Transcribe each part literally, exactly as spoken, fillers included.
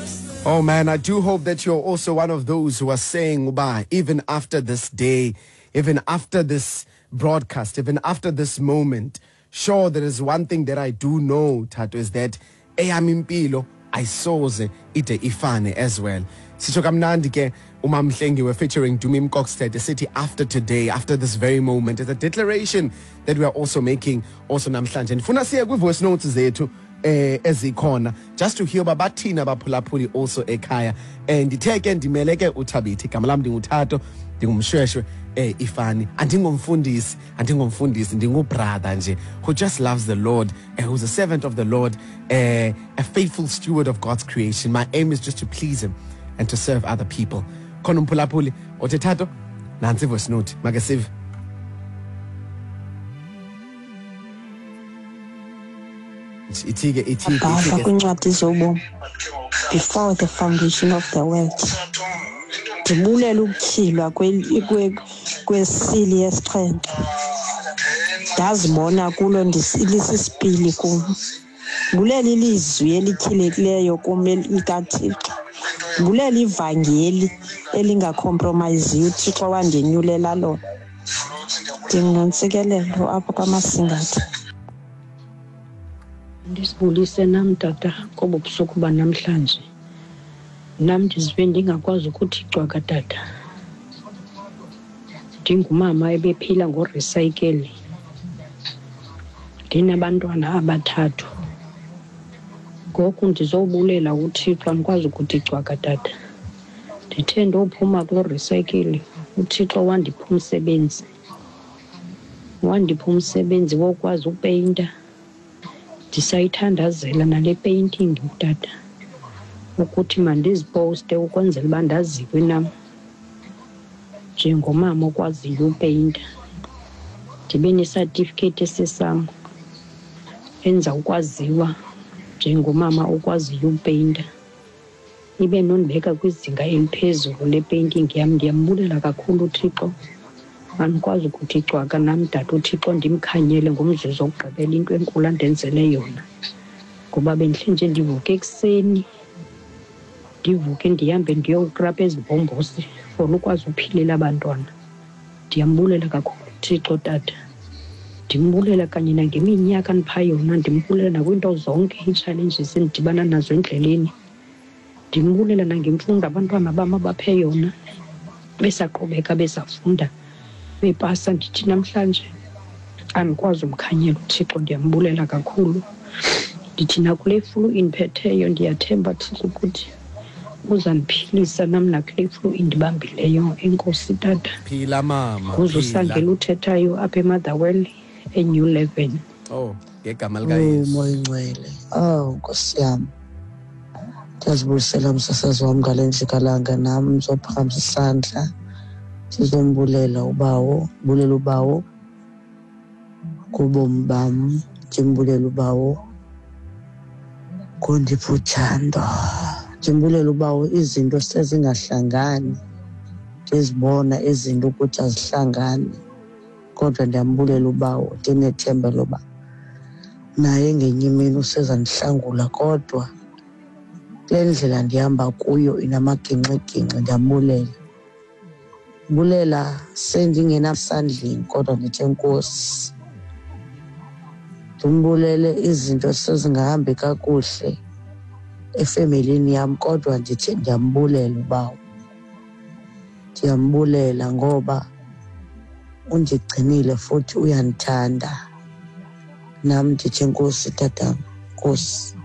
Oh man, I do hope that you're also one of those who are saying, Uba, even after this day, even after this broadcast, even after this moment, sure, there is one thing that I do know, Tato, is that eyami impilo ayisoze ide ifane as well. Sisho kamnandi ke uMam Mhlengiwe featuring Dumi Mkokstad city after today, after this very moment. It's a declaration that we are also making also namhlanje. Ndifuna siye ku voice notes zethu eh ezikhona just to hear babathina baphulaphuli also ekhaya, and nditheke ndimele ke uThabithi igama lami ndinguthato ndingumshweshwe eh ifani andingomfundisi andingomfundisi ndingubrother nje who just loves the Lord, uh, who's a servant of the Lord, uh, a faithful steward of God's creation. My aim is just to please him and to serve other people. Khona umphulaphuli othethato nansi voice note makasive. Itige itige Baba kwincwadi zobomi before the foundation of the world. Ndibulela ukutyhilwa kwesili yesixhenxe. Ndazibona kulo ndisilisisipili kum. Ndibulela ilizwi elityhilekileyo kum likaThixo. Ndibulela ivangeli elingacompromise uThixo wandinyulela lona. Ndinontsikelelo apho kwamasingatha. Ndisibulise nam tata kobo busuku banamhlanje. Nam ndizive ndingakwazi ukuthi cwaka tata. Ndingumama ebephila ngorecycle. Ndinabantwana abathathu. Ngoku ndizobulela uThixo andikwazi ukuthi cwaka tata. Ndithe ndophuma klo recycle uThixo wandipha umsebenzi. Wandipha umsebenzi wokwazi upeyinta. Ndisayithandazela nale painting utata ukuthi mandiziposte ukwenzela uba ndaziwe nam njengomama okwaziyo upeyinta. Ndibe nesertificate esesam enza ukwaziwa njengomama okwaziyo upeyinta. Ibe nondibeka kwizinga eliphezulu le painting yam. Ndiyambulela kakhulu uThixo. Andikwazi ukuthi cwaka nam tata uThixo ndimkhanyele ngomzuzu okugqibela into enkulu andenzele yona. Ngoba bendihle nje ndivuke ekuseni ndivuke ndihambe ndiyokrapa ezibhombosi for ukwazi uphilela abantwana. Ndiyambulela kakhulu uThixo tata. Ndimbulela kanye nangeminyaka ndipha yona. Ndimbulela nakwinto zonke ii-challenges endidibana nazo endleleni. Ndimbulela nangemfundo abantwana bam abaphe yona besaqhubeka besafunda bepasa. Ndithi namhlanje andikwazi umkhanyela uThixo. Ndiyambulela kakhulu. Ndithi nakule flu indiphetheyo ndiyathemba Thixo ukuthi uzandiphilisa nam nakule flu indibambileyo. Enkosi tata. Phila mama. Uzusangela uthethayo apha eMotherwell eNew Leven. Oh, ngegama likaYesu. Moya ngcwele. Oh Nkosi yami. Ndiyazibulisela umsasazi wami ngale njikalanga nam ngizophakama isandla. Sizombulela ubawo, bulela ubawo kubomi bam, ndimbulela ubawo kundipha uthando. Ndimbulela ubawo izinto sezingahlangani, ndizibona izinto ukuthi azihlangani, kodwa ndiyambulela ubawo ndinethemba loba naye ngenye imini usezandihlangula, kodwa kule ndlela ndihamba kuyo inamagingxigingxi. Ndiyambulela bulela sendingenasandleni kodwa ndithi Nkosi. Ndimbulele izinto sezingahambi kakuhle efemelini yam, kodwa ndithi ndiyambulela ubawo. Ndiyambulela ngoba undigcinile futhi uyandithanda. Nam ndithi Nkosi tata, Nkosi.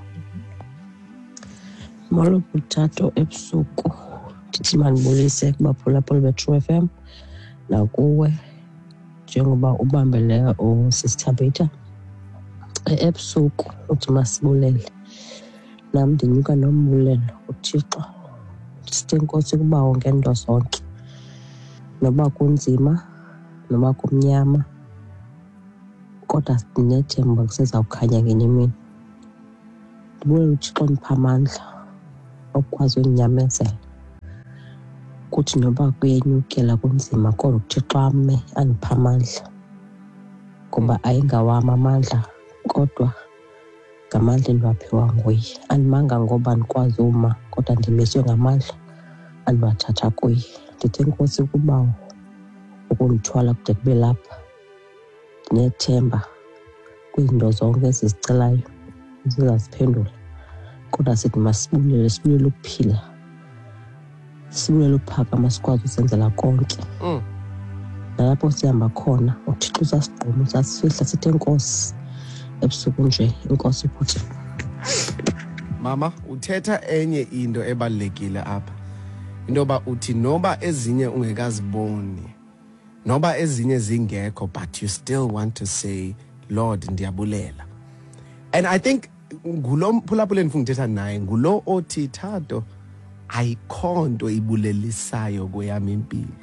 Molo buthato ebusuku. Ndithi mandibulise kubaphulaphuli be-True F M nakuwe njengoba ubambele uSisithabita ebusuku uthi masibulele. Nam ndinyuka nombulelo uThixo. Sithi Nkosi kubawo ngento zonke, noba kunzima noba kumnyama, kodwa sinethemba kusezawukhanya ngenye imini. Ndibulela uThixo ndipha amandla okwazi undinyamezela kuthi noba kuyenyukela kunzima kodwa uThixo ame andipha amandla, ngoba ayingawami amandla kodwa ngamandla endiwaphiwa nguye. Andimanga ngoba ndikwazi uma kodwa ndimiswe ngamandla andiwathatha kuye. Ndithi enkosi kubawo ukundithwala kude kube lapha. Ndinethemba kwizinto zonke ezizicelayo zizaziphendula, kodwa sithi masibulele, sibulele ukuphila, sibulele ukuphakama, sikwazi usenzela konke. Mm. Nalapho sihamba khona uThixo usasigquma, usasifihla, sithi enkosi ebusuku nje, inkosi iphuthe. Mama, uthetha enye into ebalulekile apha. Indoba uthi noba ezinye ungekaziboni, noba ezinye zingekho, but you still want to say, Lord, ndiyabulela. And I think ngulo mphulaphula endifungithetha naye ngulo othi Thato ayikho nto ibulelisayo kweyami impilo.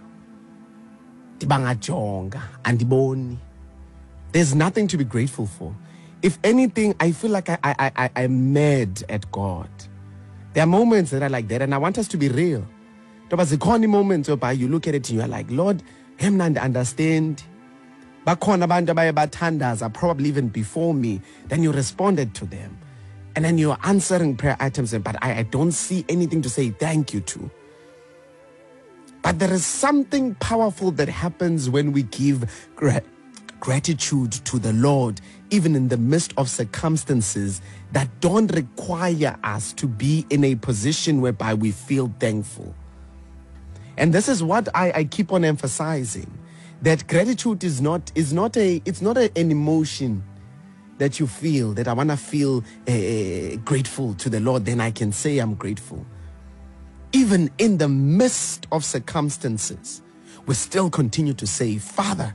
Ndibangajonga andiboni. There's nothing to be grateful for. If anything, I feel like I, I, I, I'm mad at God. There are moments that are like that, and I want us to be real. There was a corny moment whereby you look at it and you're like, Lord, him and understand. Bakhona abantu abaye bathandaza probably even before me. Then you responded to them. And then you're answering prayer items, but I, I don't see anything to say thank you to. But there is something powerful that happens when we give gra- gratitude to the Lord, even in the midst of circumstances that don't require us to be in a position whereby we feel thankful. And this is what I, I keep on emphasizing, that gratitude is not is not a it's not a, an emotion that you feel, that I want to feel uh, grateful to the Lord, then I can say I'm grateful. Even in the midst of circumstances, we still continue to say, Father,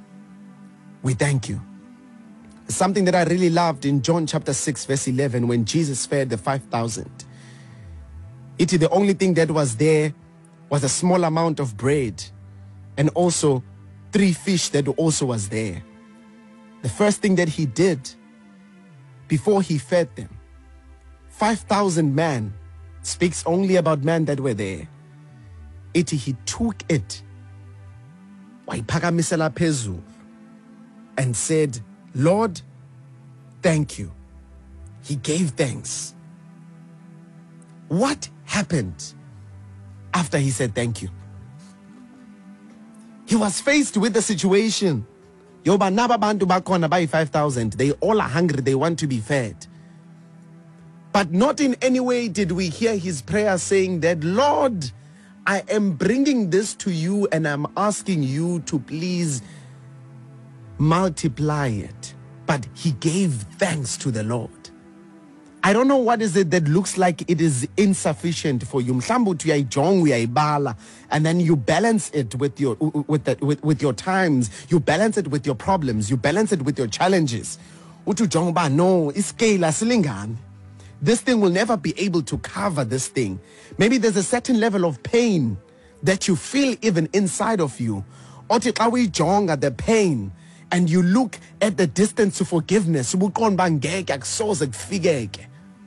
we thank you. Something that I really loved in John chapter six, verse eleven, when Jesus fed the five thousand. It is the only thing that was there was a small amount of bread and also three fish that also was there. The first thing that he did before he fed them, five thousand men, speaks only about men that were there. It he took it wayiphakamisela phezulu and said, Lord, thank you. He gave thanks. What happened after he said thank you? He was faced with the situation. Yoba naba bantu bakhona bayi five thousand. They all are hungry. They want to be fed. But not in any way did we hear his prayer saying that, Lord, I am bringing this to you and I'm asking you to please multiply it. But he gave thanks to the Lord. I don't know what is it that looks like it is insufficient for you. Mhlambe uthi uyayijonga uyayibala, and then you balance it with your with the, with with your times. You balance it with your problems. You balance it with your challenges. Uthi ujonga ba no, iscale asilingani. This thing will never be able to cover this thing. Maybe there's a certain level of pain that you feel even inside of you. Othi xa uyijonga the pain, and you look at the distance to forgiveness, ubuqonda ba ngeke akusoze kufikeke.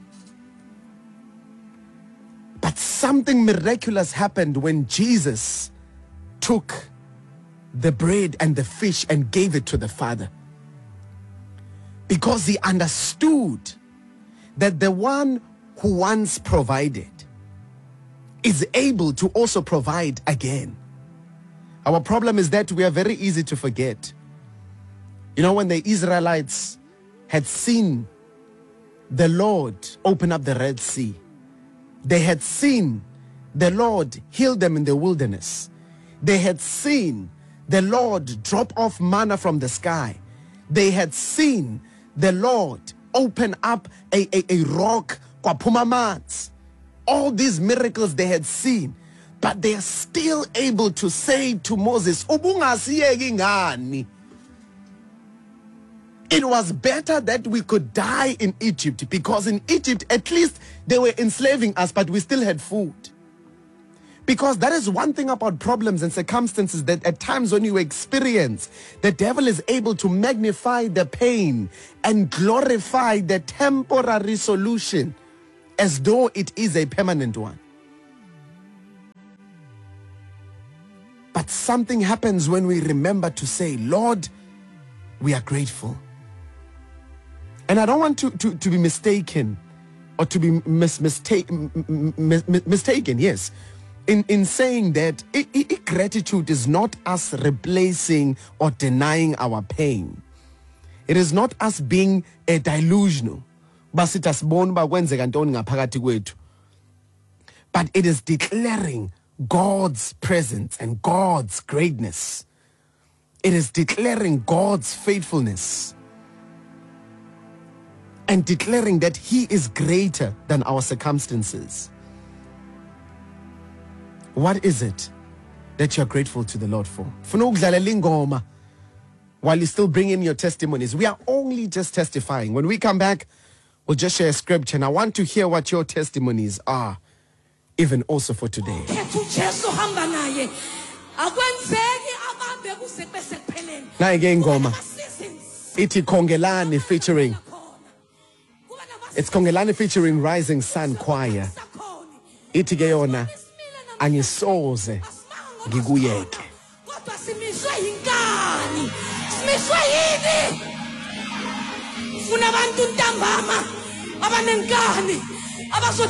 But something miraculous happened when Jesus took the bread and the fish and gave it to the Father. Because he understood that the one who once provided is able to also provide again. Our problem is that we are very easy to forget. You know, when the Israelites had seen the Lord open up the Red Sea, they had seen the Lord heal them in the wilderness. They had seen the Lord drop off manna from the sky. They had seen the Lord open up a, a, a rock, kwaphuma amanzi. All these miracles they had seen, but they are still able to say to Moses, ubungasiyeki ngani? It was better that we could die in Egypt, because in Egypt, at least they were enslaving us, but we still had food. Because that is one thing about problems and circumstances, that at times when you experience, the devil is able to magnify the pain and glorify the temporary solution as though it is a permanent one. But something happens when we remember to say, Lord, we are grateful. And I don't want to, to, to be mistaken or to be mis- mistake, mis- mis- mistaken, yes, in, in saying that I- I- gratitude is not us replacing or denying our pain. It is not us being a delusional. But it is declaring God's presence and God's greatness. It is declaring God's faithfulness and declaring that He is greater than our circumstances. What is it that you're grateful to the Lord for? While you still bring in your testimonies, we are only just testifying. When we come back, we'll just share a scripture, and I want to hear what your testimonies are, even also for today. Now again, Goma. Iti Kongelani featuring. It's Kongelani featuring Rising Sun Choir. Iti Geona. Angisoze. Giguyeke. Kunabantu ntambama abanenkani abazo